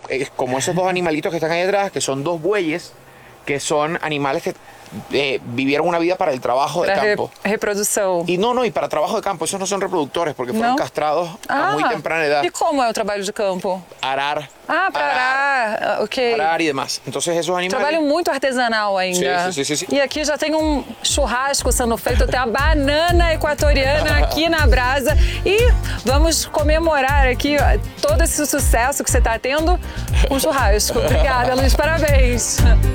como esos dos animalitos que están ahí atrás, que son dos bueyes, que son animales que vivieron una vida para el trabajo de campo. Reprodução. Y y para trabajo de campo. Esos no son reproductores porque fueron castrados a muy temprana edad. E como é o trabalho de campo? Arar. Para arar, ok. Arar e demais. Então, esses animais... Trabalho muito artesanal ainda. Sim. E aqui já tem um churrasco sendo feito, tem a banana equatoriana aqui na brasa. E vamos comemorar aqui todo esse sucesso que você está tendo com churrasco. Obrigada, Luiz, parabéns.